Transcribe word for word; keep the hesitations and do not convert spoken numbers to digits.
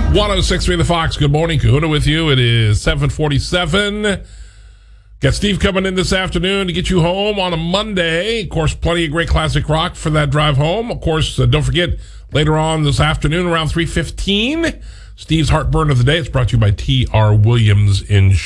one oh six point three The Fox. Good morning. Kahuna with you. It is seven forty-seven. Got Steve coming in this afternoon to get you home on a Monday. Of course, plenty of great classic rock for that drive home. Of course, uh, don't forget, later on this afternoon around three fifteen, Steve's Heartburn of the Day. It's brought to you by T R. Williams Insurance.